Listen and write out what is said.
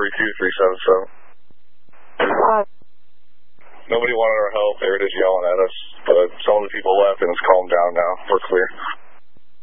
Nobody wanted our help. They were just yelling at us. But some of the people left, and it's calmed down now. We're clear.